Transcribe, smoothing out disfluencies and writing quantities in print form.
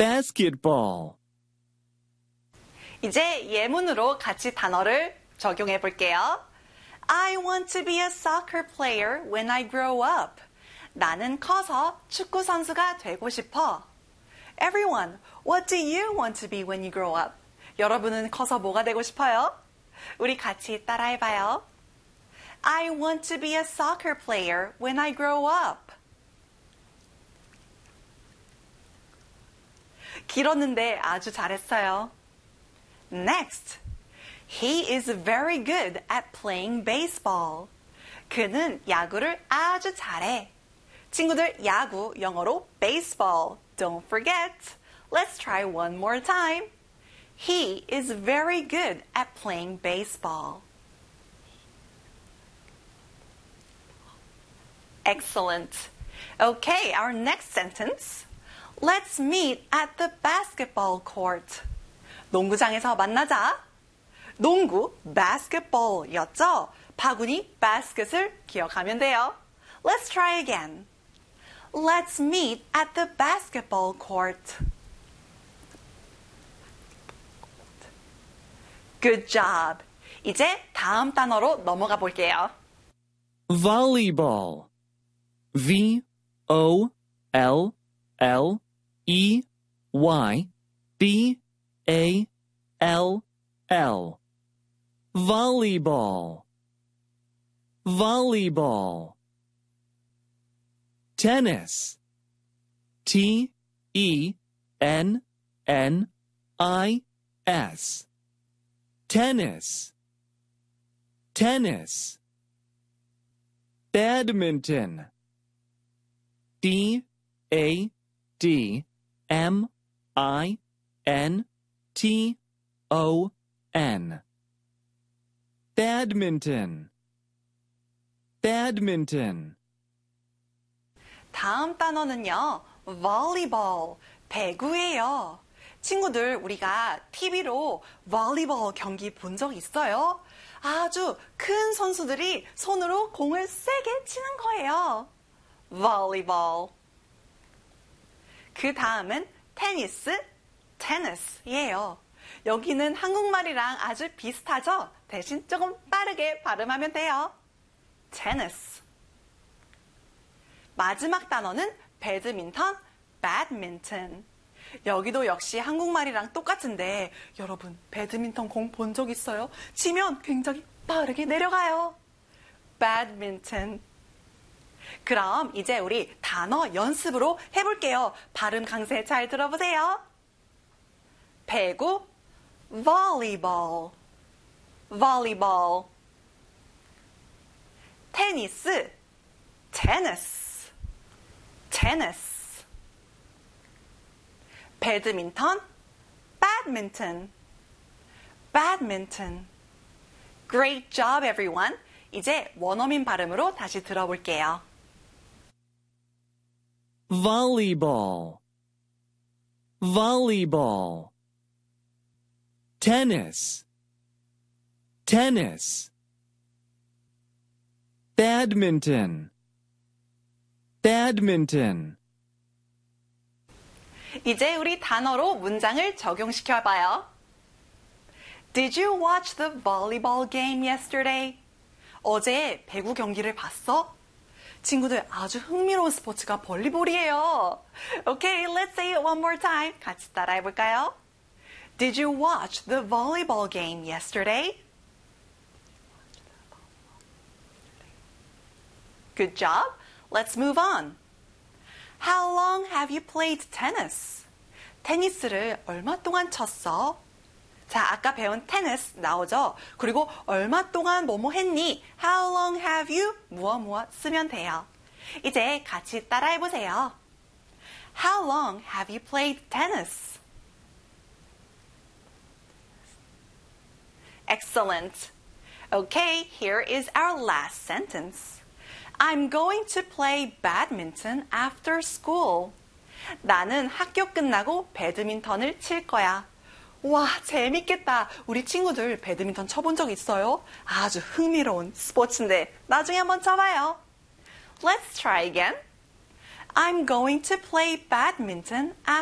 basketball. 이제 예문으로 같이 단어를 적용해 볼게요. I want to be a soccer player when I grow up. 나는 커서 축구 선수가 되고 싶어. Everyone, what do you want to be when you grow up? 여러분은 커서 뭐가 되고 싶어요? 우리 같이 따라해봐요. I want to be a soccer player when I grow up. 길었는데 아주 잘했어요. Next. He is very good at playing baseball. 그는 야구를 아주 잘해. 친구들, 야구 영어로 baseball. Don't forget. Let's try one more time. He is very good at playing baseball. Excellent. Okay, our next sentence. Let's meet at the basketball court. 농구장에서 만나자. 농구, basketball였죠? 바구니, basket을 기억하면 돼요. Let's try again. Let's meet at the basketball court. Good job. 이제 다음 단어로 넘어가 볼게요. Volleyball. V-O-L-L-E-Y-B-A-L-L. Volleyball. Volleyball. Tennis. T-E-N-N-I-S. Tennis. Tennis. Badminton. D-A-D-M-I-N-T-O-N. Badminton. Badminton. 다음 단어는요, volleyball, 배구예요. 친구들, 우리가 TV로 volleyball 경기 본 적 있어요? 아주 큰 선수들이 손으로 공을 세게 치는 거예요. volleyball. 그 다음은 테니스, tennis예요. 여기는 한국말이랑 아주 비슷하죠? 대신 조금 빠르게 발음하면 돼요. tennis. 마지막 단어는 배드민턴, badminton. 여기도 역시 한국말이랑 똑같은데 여러분 배드민턴 공 본 적 있어요? 치면 굉장히 빠르게 내려가요. badminton. 그럼 이제 우리 단어 연습으로 해볼게요. 발음 강세 잘 들어보세요. 배구, volleyball, volleyball. 테니스, tennis, tennis. 배드민턴, badminton, badminton. Great job, everyone. 이제 원어민 발음으로 다시 들어볼게요. Volleyball. Volleyball. Tennis. Tennis. Badminton. Badminton. 이제 우리 단어로 문장을 적용시켜봐요. Did you watch the volleyball game yesterday? 어제 배구 경기를 봤어? 친구들 아주 흥미로운 스포츠가 볼리볼이에요. Okay, let's say it one more time. 같이 따라해볼까요? Did you watch the volleyball game yesterday? Good job. Let's move on. How long have you played tennis? 테니스를 얼마 동안 쳤어? 자, 아까 배운 tennis 나오죠? 그리고 얼마 동안 뭐뭐 했니? How long have you? 무엇 쓰면 돼요. 이제 같이 따라해보세요. How long have you played tennis? Excellent. Okay, here is our last sentence. I'm going to play badminton after school. 나는 학교 끝나고 배드민턴을 칠 거야. 와, 재밌겠다. 우리 친구들 배드민턴 쳐본 적 있어요? 아주 흥미로운 스포츠인데 나중에 한번 쳐봐요. Let's try again. I'm going to play badminton